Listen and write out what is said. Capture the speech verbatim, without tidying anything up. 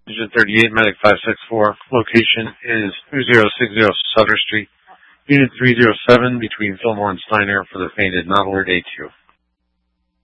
Engine thirty-eight, Medic five six four. Location is two zero six zero Sutter Street. Unit three zero seven between Fillmore and Steiner for the fainted. Not alert A two.